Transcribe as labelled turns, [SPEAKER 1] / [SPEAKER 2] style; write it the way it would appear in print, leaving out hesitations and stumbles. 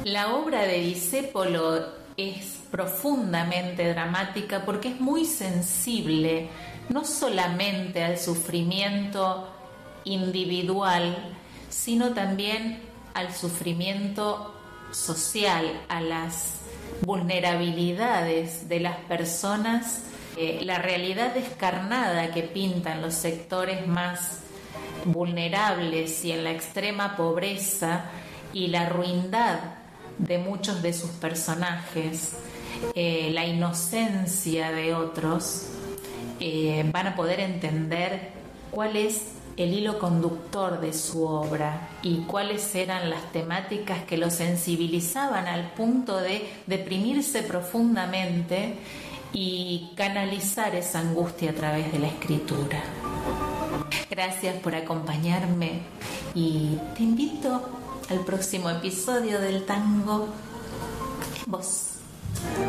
[SPEAKER 1] La obra de Discépolo es profundamente dramática porque es muy sensible, no solamente al sufrimiento individual, sino también al sufrimiento social, a las vulnerabilidades de las personas, la realidad descarnada que pintan los sectores más vulnerables y en la extrema pobreza y la ruindad de muchos de sus personajes, la inocencia de otros, van a poder entender cuál es el hilo conductor de su obra y cuáles eran las temáticas que lo sensibilizaban al punto de deprimirse profundamente y canalizar esa angustia a través de la escritura. Gracias por acompañarme y te invito al próximo episodio del Tango en Voz.